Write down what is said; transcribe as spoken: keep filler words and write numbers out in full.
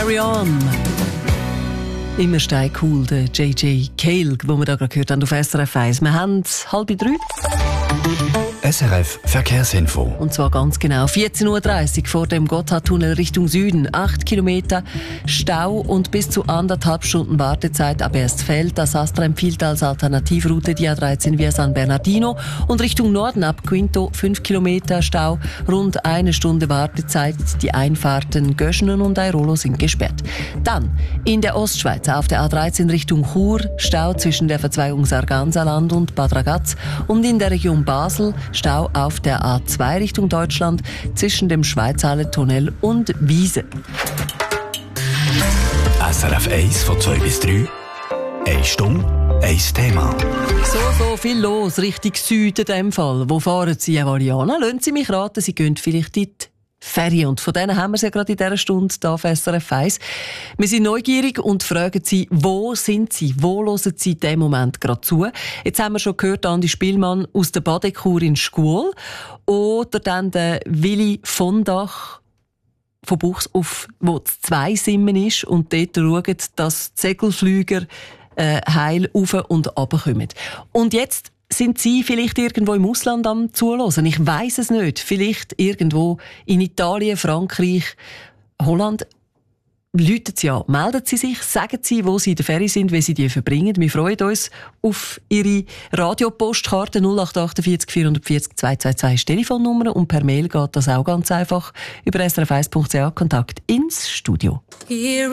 Carry On. Immer steil cool, der J J Cale, den wir da gerade gehört haben auf S R F eins. Wir haben halb drei. S R F Verkehrsinfo. Und zwar ganz genau vierzehn Uhr dreißig vor dem Gotthardtunnel Richtung Süden. Acht Kilometer Stau und bis zu anderthalb Stunden Wartezeit ab Erstfeld. Das Astra empfiehlt als Alternativroute die A dreizehn via San Bernardino. Und Richtung Norden ab Quinto fünf Kilometer Stau, rund eine Stunde Wartezeit. Die Einfahrten Göschenen und Airolo sind gesperrt. Dann in der Ostschweiz auf der A dreizehn Richtung Chur Stau zwischen der Verzweigung Sargansaland und Bad Ragaz. Und in der Region Basel Stau auf der A zwei Richtung Deutschland zwischen dem Schweizhalle-Tunnel und Wiese. S R F eins von zwei bis drei. Eine Stunde, ein Thema. So, so viel los, Richtung Süden in dem Fall. Wo fahren Sie, Evaliana? Lassen Sie mich raten, Sie gehen vielleicht in die Ferien. Und von denen haben wir es ja gerade in dieser Stunde hier auf S R F eins. Wir sind neugierig und fragen Sie, wo sind Sie? Wo hören Sie in diesem Moment gerade zu? Jetzt haben wir schon gehört, Andi Spielmann aus der Badekur in Schkuhl oder dann der Willi von Dach von Buchs auf, wo das Zweisimmen ist und dort schauen, dass die Segelflüger äh, heil rauf und runter kommen. Und jetzt sind Sie vielleicht irgendwo im Ausland am Zuhören? Ich weiss es nicht. Vielleicht irgendwo in Italien, Frankreich, Holland. Läuten Sie an, melden Sie sich, sagen Sie, wo Sie in der Ferien sind, wie Sie die verbringen. Wir freuen uns auf Ihre Radiopostkarte null acht achtundvierzig vierhundertvierzig zweihundertzweiundzwanzig ist Telefonnummer und per Mail geht das auch ganz einfach über s r f eins punkt c h Kontakt ins Studio. Here